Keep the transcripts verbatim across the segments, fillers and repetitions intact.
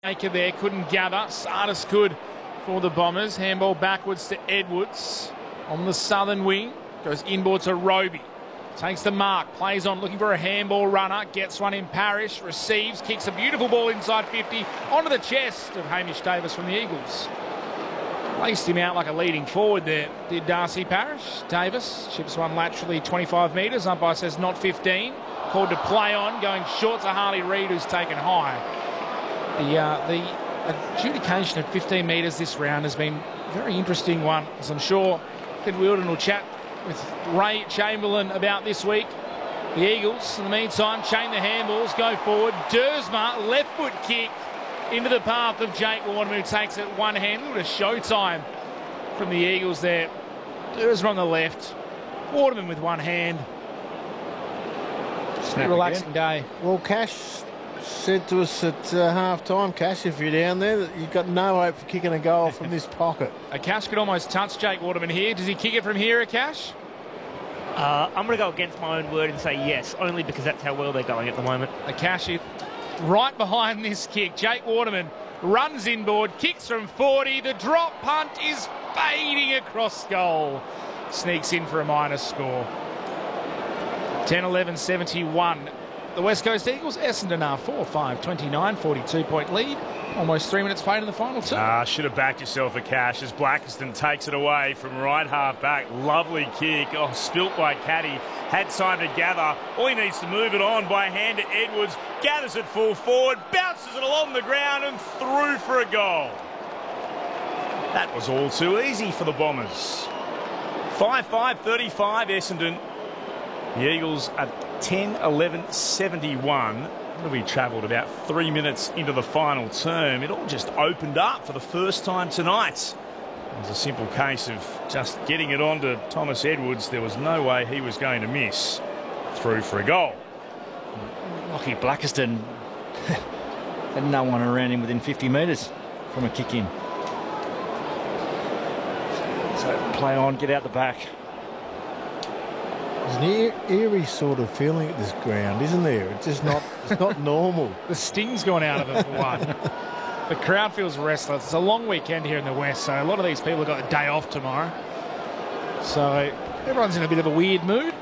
Maker there couldn't gather. Sardis could for the Bombers. Handball backwards to Edwards on the southern wing. Goes inboard to Roby. Takes the mark, plays on, looking for a handball runner. Gets one in Parrish, receives, kicks a beautiful ball inside fifty onto the chest of Hamish Davis from the Eagles. Placed him out like a leading forward there, did Darcy Parrish. Davis chips one laterally twenty-five metres. Umpire says not fifteen. Called to play on, going short to Harley Reid, who's taken high. The, uh, the adjudication at fifteen metres this round has been a very interesting one, as I'm sure Ed Wheeldon will chat with Ray Chamberlain about this week. The Eagles, in the meantime, chain the handballs, go forward. Dersma, left foot kick into the path of Jake Waterman, who takes it one-handed. A showtime from the Eagles there. Dersma on the left, Waterman with one hand. Snap relaxing again. day. Well, Cash said to us at uh, half-time, Cash, if you're down there, that you've got no hope for kicking a goal from this pocket. Akash could almost touch Jake Waterman here. Does he kick it from here, Akash? Uh, I'm going to go against my own word and say yes, only because that's how well they're going at the moment. Akash right behind this kick. Jake Waterman runs inboard, kicks from forty. The drop punt is fading across goal. Sneaks in for a minus score. ten eleven seventy-one. The West Coast Eagles, Essendon are four five twenty-nine, forty-two point lead. Almost three minutes played in the final two. Ah, should have backed yourself a cash as Blackiston takes it away from right half back. Lovely kick. Oh, spilt by Caddy. Had time to gather. All he needs to move it on by hand to Edwards. Gathers it full forward. Bounces it along the ground and through for a goal. That was all too easy for the Bombers. five five thirty-five Essendon. The Eagles at ten eleven seventy-one. We travelled about three minutes into the final term. It all just opened up for the first time tonight. It was a simple case of just getting it on to Thomas Edwards. There was no way he was going to miss. Through for a goal. Lachie Blackiston had no one around him within fifty metres from a kick in. So play on, get out the back. There's an eerie sort of feeling at this ground, isn't there? It's just not, it's not normal. The sting's gone out of it for one. The crowd feels restless. It's a long weekend here in the West, so a lot of these people have got a day off tomorrow. So everyone's in a bit of a weird mood.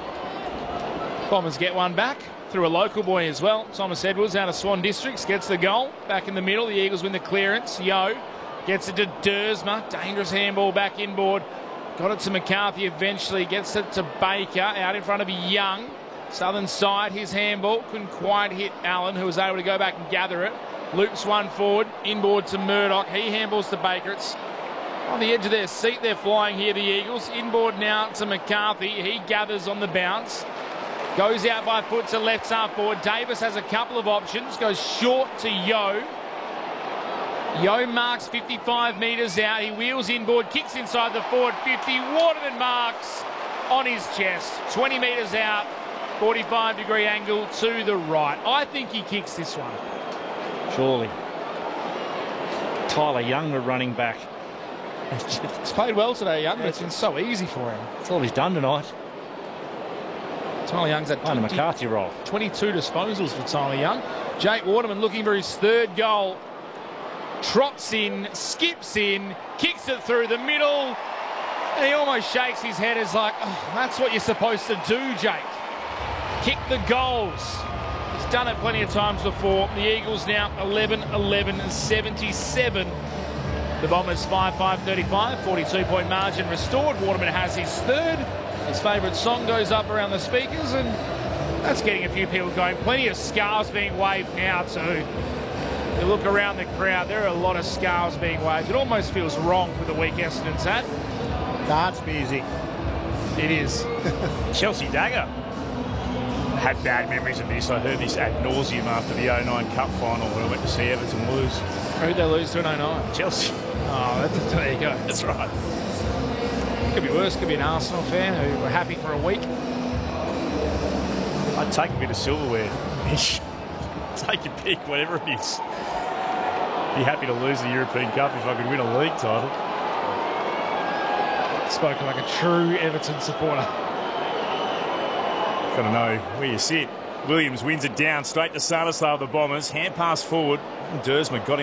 Bombers get one back through a local boy as well. Thomas Edwards out of Swan Districts gets the goal. Back in the middle, the Eagles win the clearance. Yo gets it to Dersma. Dangerous handball back inboard. Got it to McCarthy eventually. Gets it to Baker out in front of Young. Southern side, his handball. Couldn't quite hit Allen, who was able to go back and gather it. Loops one forward. Inboard to Murdoch. He handballs to Baker. It's on the edge of their seat. They're flying here, the Eagles. Inboard now to McCarthy. He gathers on the bounce. Goes out by foot to left half forward. Davis has a couple of options. Goes short to Yo. Yo marks fifty-five metres out. He wheels inboard, kicks inside the forward fifty. Waterman marks on his chest. twenty metres out, forty-five degree angle to the right. I think he kicks this one. Surely. Tyler Young, the running back. He's played well today, Young, but it's been so easy for him. That's all he's done tonight. Tyler Young's at On a McCarthy roll. twenty-two disposals for Tyler Young. Jake Waterman looking for his third goal. Trots in, skips in, kicks it through the middle, and he almost shakes his head as like, oh, that's what you're supposed to do, Jake. Kick the goals. He's done it plenty of times before. The Eagles now eleven eleven seventy-seven. The Bombers five five thirty-five, forty-two point margin restored. Waterman has his third. His favourite song goes up around the speakers, and that's getting a few people going. Plenty of scarves being waved now too. You look around the crowd, there are a lot of scarves being waved. It almost feels wrong with the week Essendon's had. Dance music. It is. Chelsea Dagger had bad memories of this. I heard this ad nauseum after the oh nine Cup final when I went to see Everton lose. Who'd they lose to in oh nine? Chelsea. Oh, that's, there you go. That's right. Could be worse. Could be an Arsenal fan who were happy for a week. I'd take a bit of silverware. Take your pick, whatever it is. Be happy to lose the European Cup if I could win a league title. Spoken like a true Everton supporter. Got to know where you sit. Williams wins it down straight to Salislav, the Bombers. Hand pass forward. Dersma got him.